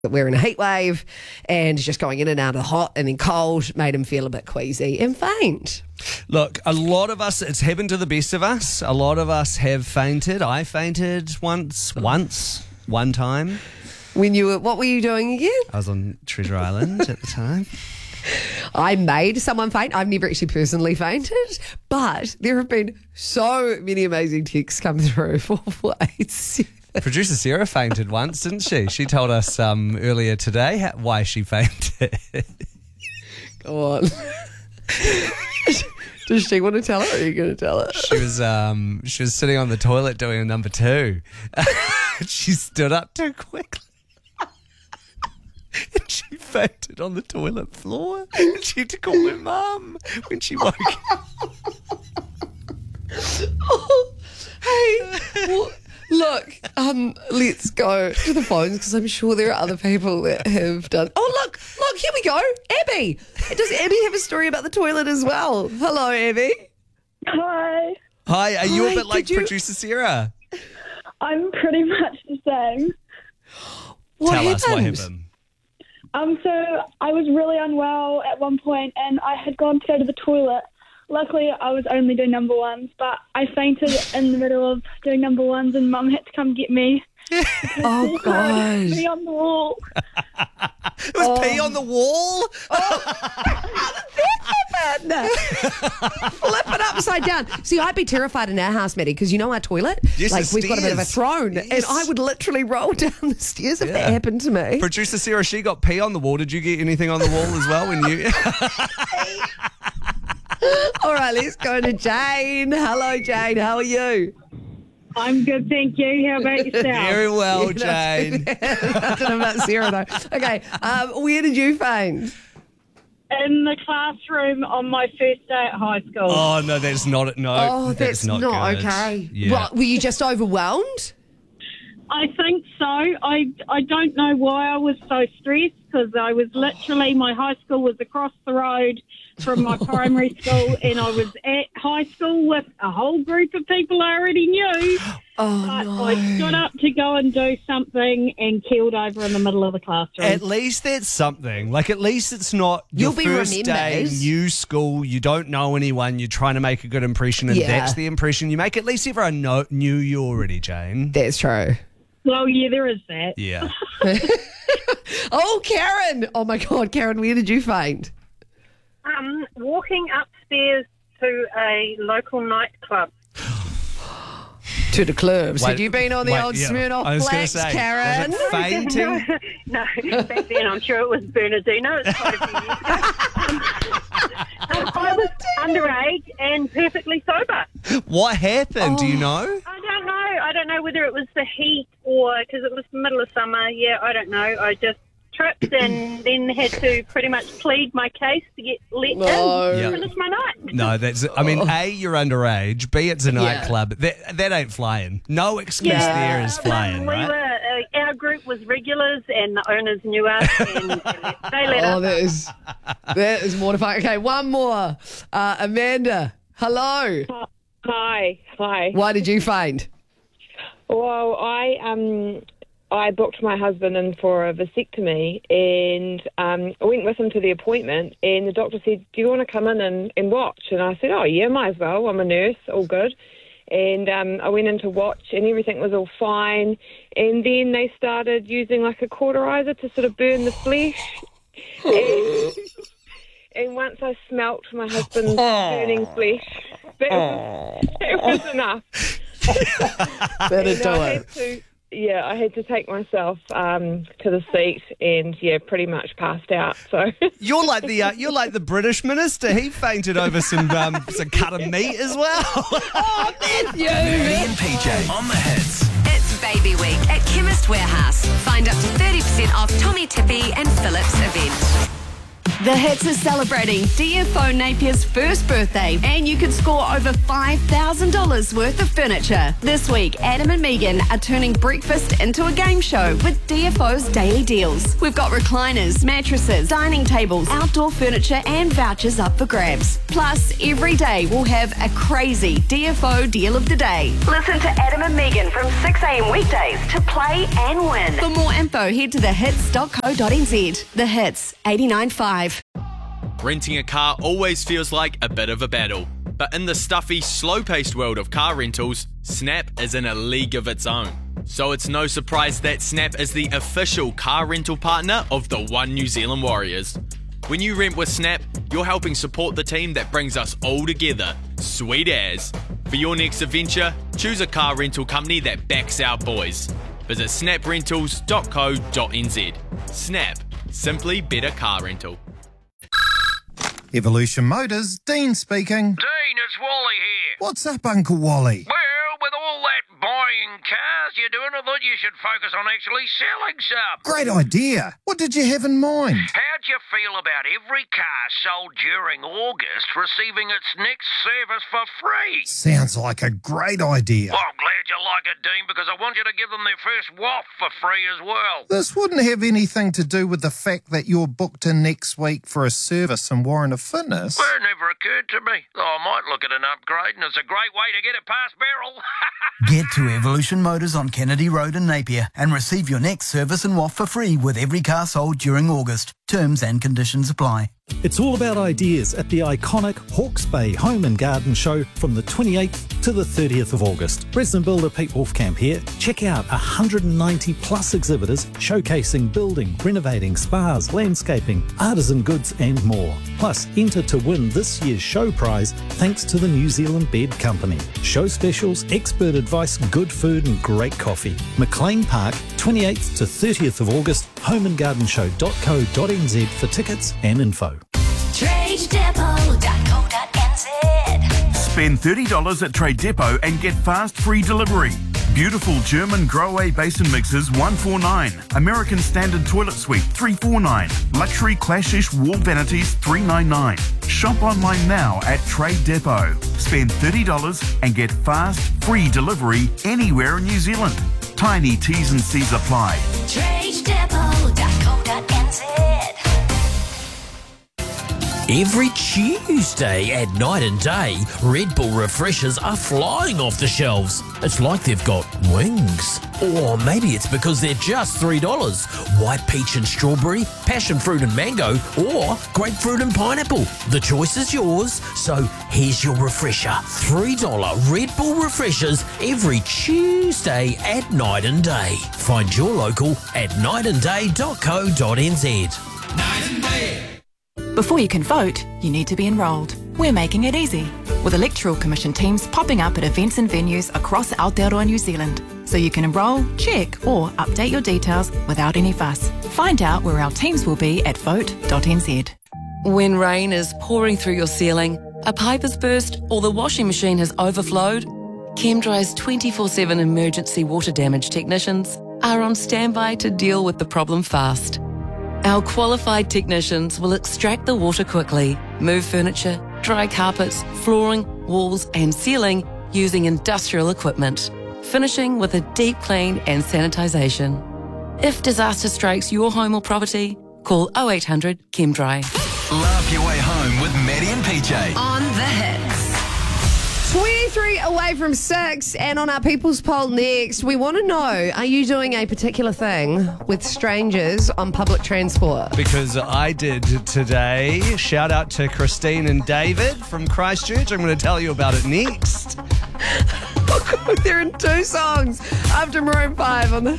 that we're in a heat wave and just going in and out of hot and then cold made him feel a bit queasy and faint. Look, a lot of us, it's happened to the best of us. A lot of us have fainted. I fainted one time. What were you doing again? I was on Treasure Island at the time. I made someone faint. I've never actually personally fainted, but there have been so many amazing texts come through. 4487. Producer Sarah fainted once, didn't she? She told us earlier today why she fainted. Go on. Does she want to tell it, or are you going to tell it? She was sitting on the toilet doing a number 2. She stood up too quickly. And she fainted on the toilet floor. And she had to call her mum when she woke up. Hey, well, look, let's go to the phones because I'm sure there are other people that have done. Oh, look, here we go. Abby. Does Abby have a story about the toilet as well? Hello, Abby. Hi. Hi, are you a Hi, bit like Producer Sarah? I'm pretty much the same. Tell us what happened. So I was really unwell at one point and I had gone to go to the toilet. Luckily, I was only doing number ones, but I fainted in the middle of doing number ones and Mum had to come get me. Oh, God. Me on the wall. It was pee on the wall? Flip it upside down. See, I'd be terrified in our house, Maddie, because you know our toilet? Yes, like, the we've got a bit of a stairs. throne, Yes. and I would literally roll down the stairs if that happened to me. Producer Sarah, she got pee on the wall. Did you get anything on the wall as well when you... All right, let's go to Jane. Hello, Jane. How are you? I'm good, thank you. How about yourself? Very well, Jane. I don't know about Sarah, though. Okay, where did you faint? In the classroom on my first day at high school. Oh, no, that's not it. No, Oh, that's not good. okay. Yeah. Well, were you just overwhelmed? I think so. I don't know why I was so stressed because I was literally, my high school was across the road from my primary school and I was at high school with a whole group of people I already knew. Oh, But no. I stood up to go and do something and keeled over in the middle of the classroom. At least that's something. Like, at least it's not You'll your be first day, remembered. new school, you don't know anyone, you're trying to make a good impression, and Yeah. that's the impression you make. At least everyone knew you already, Jane. That's true. Well, yeah, there is that. Yeah. Oh, Karen. Oh, my God, Karen, where did you faint? Walking upstairs to a local nightclub. To the clubs. Wait, Had you been on the wait, old yeah. Smirnoff I was gonna Blacks, say, Karen? was it fainting? No, back then I'm sure it was Bernardino. It's quite a few years ago. I was underage and perfectly sober. What happened? Do you know? I don't know whether it was the heat or because it was the middle of summer. Yeah, I don't know. I just tripped and then had to pretty much plead my case to get let No. in Yeah. to finish my night. No, that's. I mean, A, you're underage. B, it's a nightclub. That ain't flying. No excuse there is flying, we right? were, our group was regulars and the owners knew us and they let Oh, us. that is mortifying. Okay, one more. Amanda, hello. Hi. Why did you faint? Well, I booked my husband in for a vasectomy and I went with him to the appointment and the doctor said, do you want to come in and watch? And I said, oh, yeah, might as well. I'm a nurse, all good. And I went in to watch and everything was all fine. And then they started using like a cauterizer to sort of burn the flesh. And once I smelt my husband's burning flesh, that was enough. Better And do I it. I had to take myself to the seat and pretty much passed out. So You're like the British minister. He fainted over some cut of meat as well. Oh, Matthew. Maddie and PJ on the hits. It's Baby Week at Chemist Warehouse. Find up to 30% off Tommy Tippy and Phillips event. The Hits is celebrating DFO Napier's first birthday, and you could score over $5,000 worth of furniture. This week, Adam and Megan are turning breakfast into a game show with DFO's daily deals. We've got recliners, mattresses, dining tables, outdoor furniture, and vouchers up for grabs. Plus, every day we'll have a crazy DFO deal of the day. Listen to Adam and Megan from 6 a.m. weekdays to play and win. For more info, head to thehits.co.nz. The Hits 89.5. Renting a car always feels like a bit of a battle. But in the stuffy, slow-paced world of car rentals, Snap is in a league of its own. So it's no surprise that Snap is the official car rental partner of the One New Zealand Warriors. When you rent with Snap, you're helping support the team that brings us all together. Sweet as. For your next adventure, choose a car rental company that backs our boys. Visit snaprentals.co.nz. Snap. Simply better car rental. Evolution Motors, Dean speaking. Dean, it's Wally here. What's up, Uncle Wally? Well, with all that buying cars you're doing, I thought you should focus on actually selling some. Great idea. What did you have in mind? How'd you feel about every car sold during August receiving its next service for free? Sounds like a great idea. Well, I'm glad you like it, Dean, because I want you to give them their first waft for free as well. This wouldn't have anything to do with the fact that you're booked in next week for a service and warrant of fitness. Well, it never occurred to me. I might look at an upgrade, and it's a great way to get it past barrel. Get to Evolution Motors on Kennedy Road in Napier and receive your next service and waft for free with every car sold during August. Terms and conditions apply. It's all about ideas at the iconic Hawke's Bay Home and Garden Show from the 28th to the 30th of August. Resident builder Pete Wolfcamp here. Check out 190 plus exhibitors showcasing building, renovating, spas, landscaping, artisan goods and more. Plus, enter to win this year's show prize thanks to the New Zealand Bed Company. Show specials, expert advice, good food and great coffee. McLean Park, 28th to 30th of August, homeandgardenshow.co.nz for tickets and info. TradeDepot.co.nz. Spend $30 at Trade Depot and get fast free delivery. Beautiful German Grohe basin mixers $149. American Standard Toilet Suite $349. Luxury Clashish wall vanities $399. Shop online now at Trade Depot. Spend $30 and get fast free delivery anywhere in New Zealand. Tiny T's and C's apply. TradeDepot.co.nz. Every Tuesday at night and day, Red Bull refreshers are flying off the shelves. It's like they've got wings. Or maybe it's because they're just $3. White peach and strawberry, passion fruit and mango, or grapefruit and pineapple. The choice is yours. So here's your refresher. $3 Red Bull refreshers every Tuesday at night and day. Find your local at nightandday.co.nz. Night and Day. Before you can vote, you need to be enrolled. We're making it easy, with Electoral Commission teams popping up at events and venues across Aotearoa New Zealand, so you can enrol, check or update your details without any fuss. Find out where our teams will be at vote.nz. When rain is pouring through your ceiling, a pipe has burst or the washing machine has overflowed, ChemDry's 24/7 emergency water damage technicians are on standby to deal with the problem fast. Our qualified technicians will extract the water quickly, move furniture, dry carpets, flooring, walls and ceiling using industrial equipment, finishing with a deep clean and sanitisation. If disaster strikes your home or property, call 0800 ChemDry. Laugh your way home with Maddie and PJ. On the Hits. 23 away from 6, and on our People's Poll next, we want to know, are you doing a particular thing with strangers on public transport? Because I did today. Shout out to Christine and David from Christchurch. I'm going to tell you about it next. They're in 2 songs after Maroon 5 on the